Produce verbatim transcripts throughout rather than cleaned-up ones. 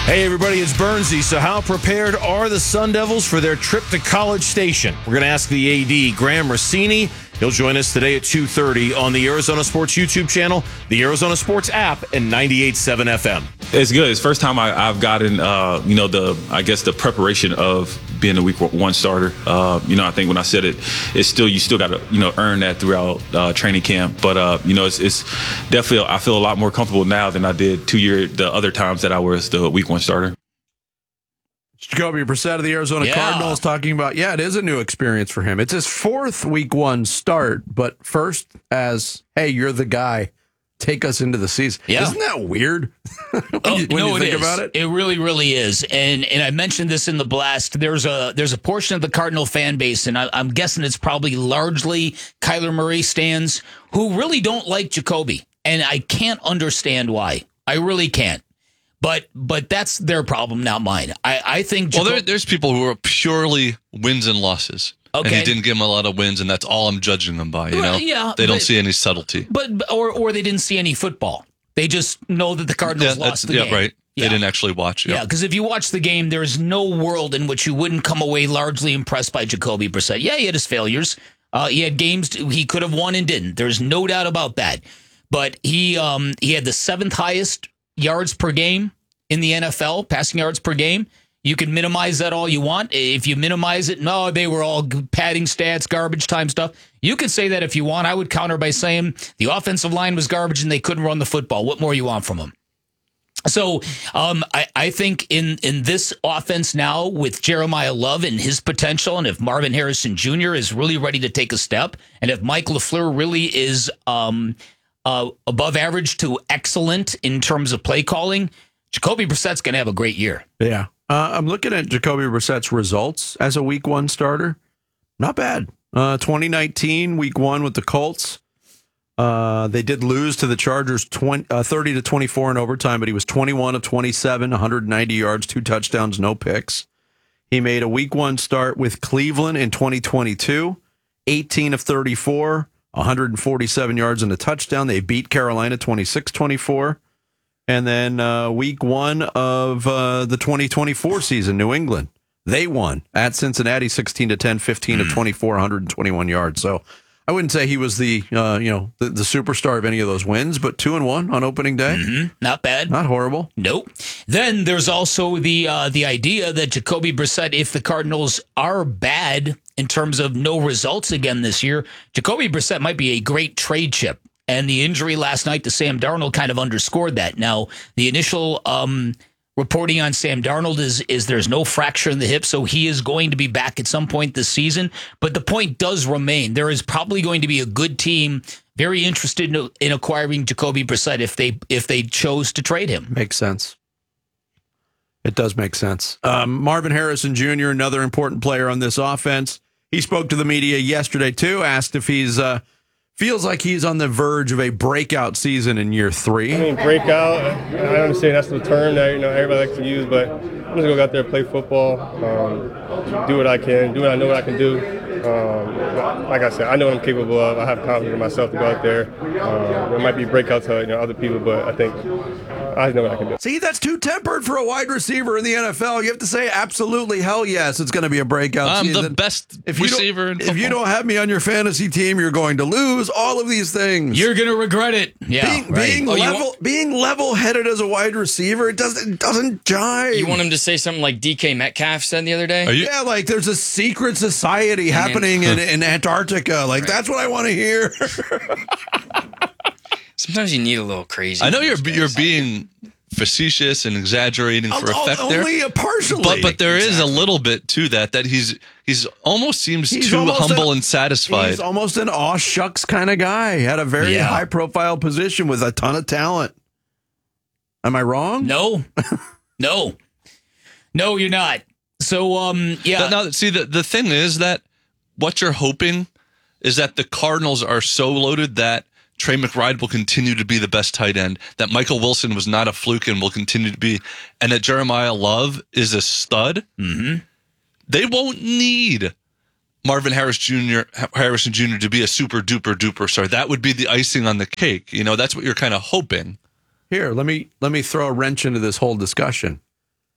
Hey everybody, it's Bernsey. So how prepared are the Sun Devils for their trip to College Station? We're going to ask the A D, Graham Rossini. He'll join us today at two thirty on the Arizona Sports YouTube channel, the Arizona Sports app, and ninety-eight point seven F M. It's good. It's the first time I, I've gotten, uh, you know, the I guess the preparation of being a week one starter. Uh, you know, I think when I said it, it's still you still got to you know earn that throughout uh, training camp. But uh, you know, it's, it's definitely I feel a lot more comfortable now than I did two year the other times that I was the week one starter. Jacoby Brissett of the Arizona Yeah. Cardinals talking about, yeah, it is a new experience for him. It's his fourth week one start, but first as, hey, you're the guy. Take us into the season. Yeah. Isn't that weird when Oh, you, when no, you it think is. about it? It really, really is. And and I mentioned this in the blast. There's a there's a portion of the Cardinal fan base, and I, I'm guessing it's probably largely Kyler Murray stans who really don't like Jacoby, and I can't understand why. I really can't. But but that's their problem, not mine. I, I think. Well, Jaco- there, there's people who are purely wins and losses. Okay. And he didn't give them a lot of wins, and that's all I'm judging them by, you know? Well, yeah, they don't but- see any subtlety. But or or they didn't see any football. They just know that the Cardinals Yeah, lost that's, the yeah, game. right. Yeah. They didn't actually watch. Yeah, Yeah. because if you watch the game, there's no world in which you wouldn't come away largely impressed by Jacoby Brissett. Yeah, he had his failures. Uh, he had games he could have won and didn't. There's no doubt about that. But he um, he had the seventh highest yards per game in the N F L, passing yards per game. You can minimize that all you want. If you minimize it, no, they were all padding stats, garbage time stuff. You could say that if you want. I would counter by saying the offensive line was garbage and they couldn't run the football. What more you want from them? So um, I, I think in, in this offense now with Jeremiah Love and his potential, and if Marvin Harrison Junior is really ready to take a step, and if Mike LaFleur really is um, uh, above average to excellent in terms of play calling, Jacoby Brissett's going to have a great year. Yeah. Uh, I'm looking at Jacoby Brissett's results as a week one starter. Not bad. Uh, twenty nineteen, week one with the Colts. Uh, they did lose to the Chargers twenty, uh, thirty to twenty-four in overtime, but he was twenty-one of twenty-seven, one hundred ninety yards, two touchdowns, no picks. He made a week one start with Cleveland in twenty twenty-two, eighteen of thirty-four, one hundred forty-seven yards and a touchdown. They beat Carolina twenty-six twenty-four. And then uh, week one of uh, the twenty twenty-four season, New England, they won at Cincinnati sixteen to ten, fifteen of twenty-four, one hundred twenty-one yards. So I wouldn't say he was the uh, you know the, the superstar of any of those wins, but two and one on opening day, Mm-hmm. Not bad. not horrible. Nope. Then there's also the uh, the idea that Jacoby Brissett, if the Cardinals are bad in terms of no results again this year, Jacoby Brissett might be a great trade chip. And the injury last night to Sam Darnold kind of underscored that. Now, the initial um, reporting on Sam Darnold is is there's no fracture in the hip, so he is going to be back at some point this season. But the point does remain. There is probably going to be a good team very interested in, in acquiring Jacoby Brissett if they if they chose to trade him. Makes sense. It does make sense. Um, Marvin Harrison Junior, another important player on this offense. He spoke to the media yesterday, too, asked if he's uh, feels like he's on the verge of a breakout season in year three. I mean, breakout, I understand that's the term that, you know, everybody likes to use, but I'm just going to go out there and play football, um, do what I can, do what I know what I can do. Um, like I said, I know what I'm capable of. I have confidence in myself to go out there. Um, it might be breakout to you know, other people, but I think I know what I can do. See, that's too tempered for a wide receiver in the N F L. You have to say absolutely, hell yes, it's going to be a breakout I'm season. the best If you receiver don't- in football. If you don't have me on your fantasy team, you're going to lose. All of these things. You're going to regret it. Yeah, being, right. being Oh, you level, want- being level-headed as a wide receiver, it doesn't it doesn't jive. You want him to say something like D K Metcalf said the other day? Are you, Yeah, like there's a secret society happening in, in Antarctica. Like that's what I want to hear. Sometimes you need a little crazy. I know you're space. you're being facetious and exaggerating for effect there. Only a partially. But but there is a little bit to that that he's he's almost seems He's too almost humble a- and satisfied. He's almost an aw shucks kind of guy. Had a very Yeah. high profile position with a ton of talent. Am I wrong? No, no, no, you're not. So, um, yeah. Now, now, see, the, the thing is that what you're hoping is that the Cardinals are so loaded that Trey McBride will continue to be the best tight end, that Michael Wilson was not a fluke and will continue to be, and that Jeremiah Love is a stud. Mm-hmm. They won't need Marvin Harris Junior Harrison Junior to be a super duper duper star. That would be the icing on the cake. You know, that's what you're kind of hoping. Here, let me let me throw a wrench into this whole discussion.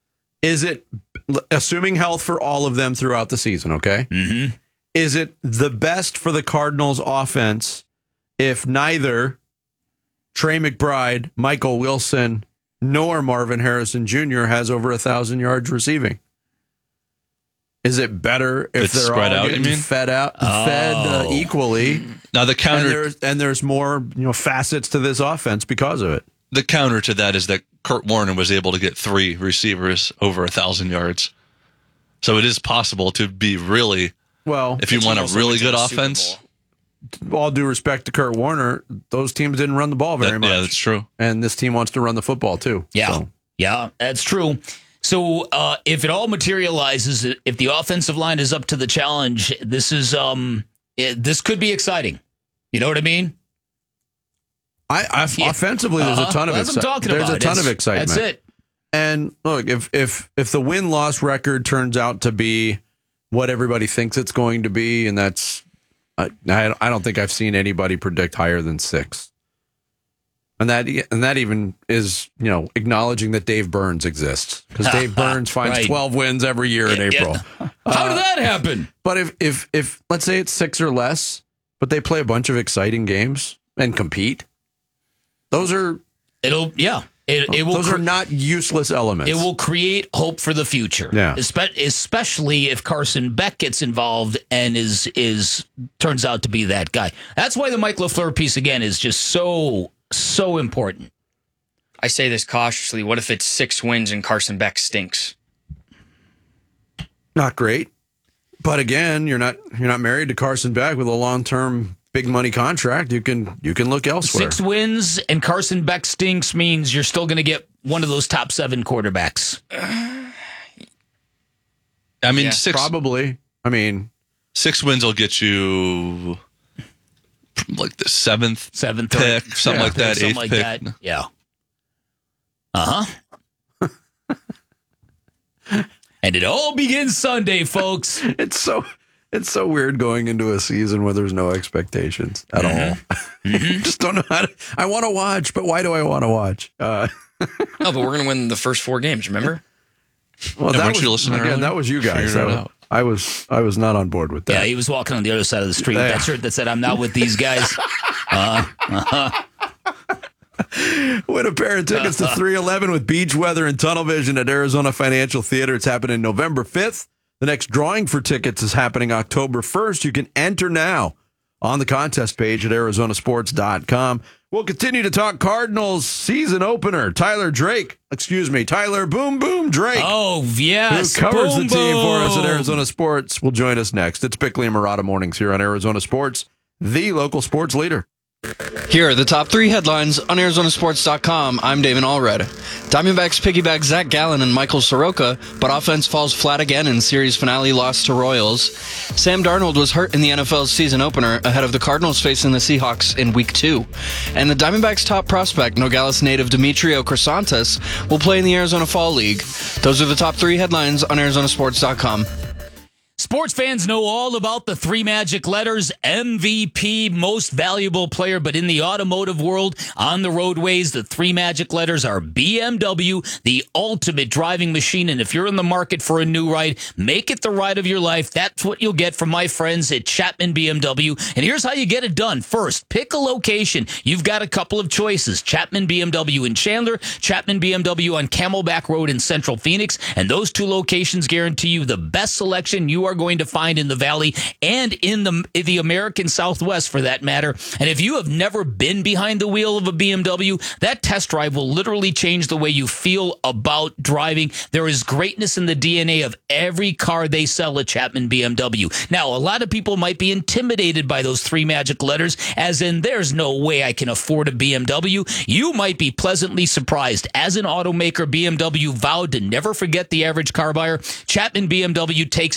Is it, assuming health for all of them throughout the season, okay? Mm-hmm. Is it the best for the Cardinals offense if neither Trey McBride, Michael Wilson, nor Marvin Harrison Junior has over a thousand yards receiving? Is it better if It's they're spread all out, you getting mean? fed out, fed uh, Oh. equally? Now the And counter, there's and there's more, you know, facets to this offense because of it. the counter to that is that Kurt Warner was able to get three receivers over a thousand yards. So it is possible to be really, Well, if you The want team a also really went to good the Super offense. Bowl. all due respect to Kurt Warner, those teams didn't run the ball very That- much. yeah, that's true. And this team wants to run the football too. Yeah. So, Yeah, that's true. So uh, if it all materializes, if the offensive line is up to the challenge, this is um, it, this could be exciting. You know what I mean? I, I Yeah. offensively, there's a Uh-huh. ton of That's what I'm excitement. talking There's about. a ton It's- of excitement. That's it. And look, if if if the win loss record turns out to be what everybody thinks it's going to be, and that's I I I don't think I've seen anybody predict higher than six. And that and that even is, you know, acknowledging that Dave Burns exists, because Dave Burns finds Right. twelve wins every year in Yeah, April. yeah. How did that happen? But if if if let's say it's six or less, but they play a bunch of exciting games and compete, those are It'll yeah. It, it will those cre- are not useless elements. it will create hope for the future. Yeah. Espe- especially if Carson Beck gets involved and is is turns out to be that guy. That's why the Mike LaFleur piece again is just so so important. I say this cautiously. What if it's six wins and Carson Beck stinks? Not great. But again, you're not you're not married to Carson Beck with a long term big money contract. You can you can look elsewhere. Six wins and Carson Beck stinks means you're still going to get one of those top seven quarterbacks. I mean, Yeah, six Probably. I mean, six wins will get you like the seventh Seventh pick, or- something yeah, like that, something eighth like pick. that. Yeah. Uh huh. And it all begins Sunday, folks. it's so it's so weird going into a season where there's no expectations at all. Just don't know how to. I want to watch, but why do I want to watch? Uh, No, but we're going to win the first four games, remember? well, Yeah, that weren't was, you listening again, earlier? that was you guys. Figuring it That- out. I was I was not on board with that. Yeah, he was walking on the other side of the street with Yeah. that shirt that said, I'm not with these guys. Win a pair of tickets to three eleven with beach weather and tunnel vision at Arizona Financial Theater. It's happening November fifth. The next drawing for tickets is happening October first. You can enter now on the contest page at Arizona Sports dot com. We'll continue to talk Cardinals season opener. Tyler Drake, excuse me, Tyler Boom Boom Drake, Oh, yes. who covers Boom, the team for us at boom. Arizona Sports, will join us next. It's Bickley and Murata Mornings here on Arizona Sports, the local sports leader. Here are the top three headlines on Arizona Sports dot com. I'm David Allred. Diamondbacks piggyback Zach Gallen and Michael Soroka, but offense falls flat again in series finale loss to Royals. Sam Darnold was hurt in the N F L's season opener ahead of the Cardinals facing the Seahawks in week two. And the Diamondbacks' top prospect, Nogales native Demetrio Crisantes, will play in the Arizona Fall League. Those are the top three headlines on Arizona Sports dot com. Sports fans know all about the three magic letters, M V P, most valuable player, but in the automotive world, on the roadways, the three magic letters are B M W, the ultimate driving machine. And if you're in the market for a new ride, make it the ride of your life. That's what you'll get from my friends at Chapman B M W. And here's how you get it done. First, pick a location. You've got a couple of choices. Chapman B M W in Chandler, Chapman B M W on Camelback Road in Central Phoenix. And those two locations guarantee you the best selection you are going to find in the Valley and in the the American Southwest, for that matter. And if you have never been behind the wheel of a B M W, that test drive will literally change the way you feel about driving. There is greatness in the D N A of every car they sell at Chapman B M W. Now, a lot of people might be intimidated by those three magic letters, as in there's no way I can afford a B M W. You might be pleasantly surprised. As an automaker, B M W vowed to never forget the average car buyer. Chapman B M W takes it to the next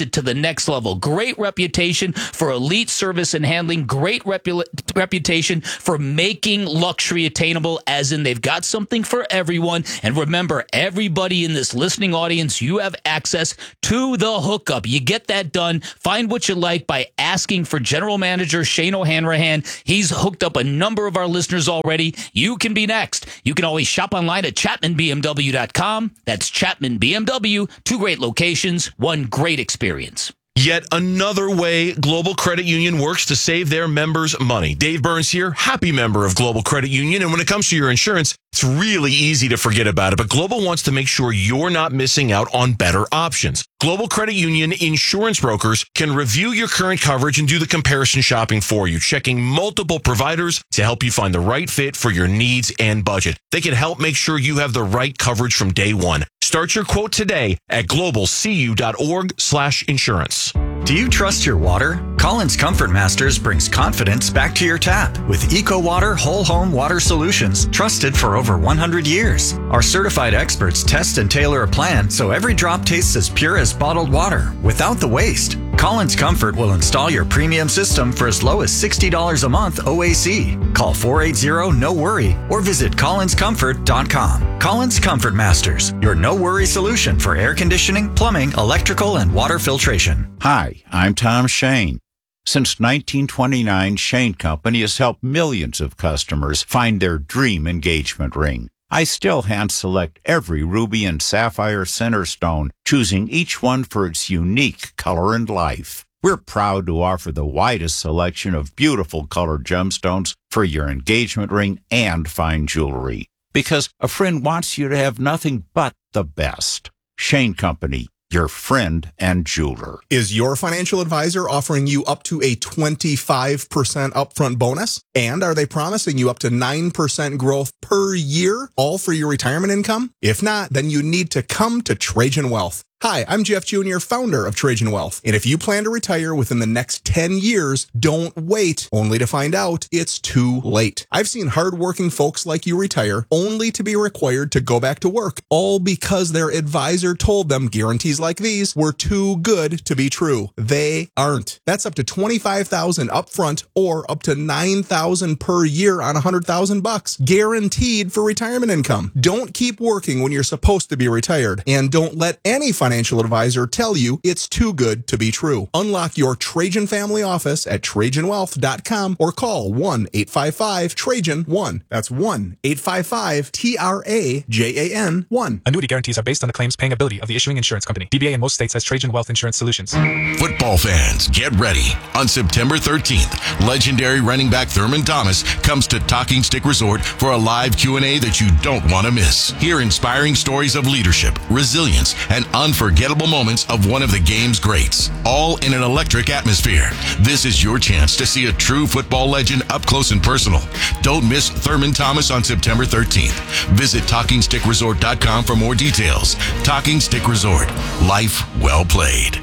next level. Great reputation for elite service and handling. Great repu- reputation for making luxury attainable, as in they've got something for everyone. And remember, everybody in this listening audience, you have access to the hookup. You get that done. Find what you like by asking for General Manager Shane O'Hanrahan. He's hooked up a number of our listeners already. You can be next. You can always shop online at chapman b m w dot com. That's Chapman B M W. Two great locations, one great experience. Yet another way Global Credit Union works to save their members money. Dave Burns here, happy member of Global Credit Union. And when it comes to your insurance, it's really easy to forget about it. But Global wants to make sure you're not missing out on better options. Global Credit Union insurance brokers can review your current coverage and do the comparison shopping for you, checking multiple providers to help you find the right fit for your needs and budget. They can help make sure you have the right coverage from day one. Start your quote today at global c u dot org slash insurance. Do you trust your water? Collins Comfort Masters brings confidence back to your tap with Eco Water Whole Home Water Solutions, trusted for over one hundred years. Our certified experts test and tailor a plan so every drop tastes as pure as bottled water without the waste. Collins Comfort will install your premium system for as low as sixty dollars a month O A C. Call four eight zero, no worry or visit collins comfort dot com. Collins Comfort Masters, your no-worry solution for air conditioning, plumbing, electrical, and water filtration. Hi, I'm Tom Shane. Since nineteen twenty-nine, Shane Company has helped millions of customers find their dream engagement ring. I still hand-select every ruby and sapphire center stone, choosing each one for its unique color and life. We're proud to offer the widest selection of beautiful colored gemstones for your engagement ring and fine jewelry, because a friend wants you to have nothing but the best. Shane Company, your friend and jeweler. Is your financial advisor offering you up to a twenty-five percent upfront bonus? And are they promising you up to nine percent growth per year, all for your retirement income? If not, then you need to come to Trajan Wealth. Hi, I'm Jeff Junior, founder of Trajan Wealth. And if you plan to retire within the next ten years, don't wait only to find out it's too late. I've seen hardworking folks like you retire only to be required to go back to work, all because their advisor told them guarantees like these were too good to be true. They aren't. That's up to twenty-five thousand dollars upfront or up to nine thousand dollars per year on one hundred thousand bucks, guaranteed for retirement income. Don't keep working when you're supposed to be retired, and don't let any financial financial advisor tell you it's too good to be true. Unlock your Trajan family office at trajan wealth dot com or call one eight five five Trajan one. That's one eight five five T R A J A N one. Annuity guarantees are based on the claims paying ability of the issuing insurance company. D B A in most states has Trajan Wealth Insurance Solutions. Football fans, get ready. On September thirteenth, legendary running back Thurman Thomas comes to Talking Stick Resort for a live Q and A that you don't want to miss. Hear inspiring stories of leadership, resilience, and unforgettable Unforgettable moments of one of the game's greats, all in an electric atmosphere. This is your chance to see a true football legend up close and personal. Don't miss Thurman Thomas on September thirteenth. Visit talking stick resort dot com for more details. Talking Stick Resort. Life well played.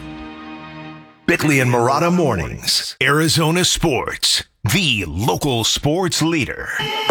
Bickley and Murata Mornings. Arizona Sports, the local sports leader.